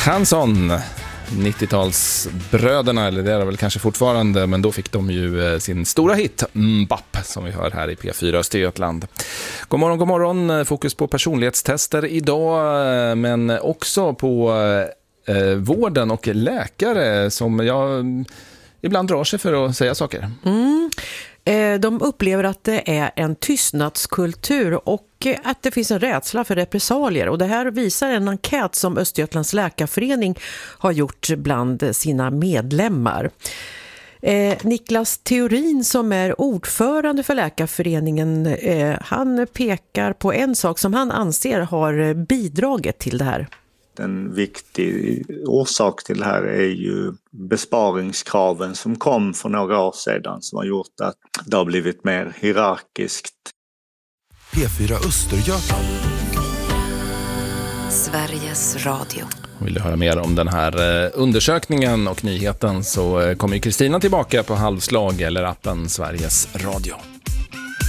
Hansson, 90-talsbröderna, eller det är det väl kanske fortfarande, men då fick de ju sin stora hit Mbapp som vi hör här i P4 Östergötland. God morgon, fokus på personlighetstester idag, men också på vården och läkare som jag ibland drar sig för att säga saker. De upplever att det är en tystnadskultur och att det finns en rädsla för repressalier. Och det här visar en enkät som Östergötlands läkarförening har gjort bland sina medlemmar. Niklas Theorin som är ordförande för läkarföreningen, han pekar på en sak som han anser har bidragit till det här. En viktig orsak till det här är ju besparingskraven som kom för några år sedan som har gjort att det har blivit mer hierarkiskt. P4 Östergötland. Sveriges Radio. Vill du höra mer om den här undersökningen och nyheten så kommer Kristina tillbaka på halvslag eller appen Sveriges Radio.